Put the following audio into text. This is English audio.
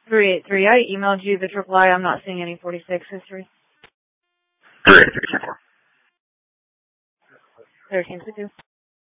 383. I emailed you the triple I. I'm not seeing any 46 history. 38324. 1362.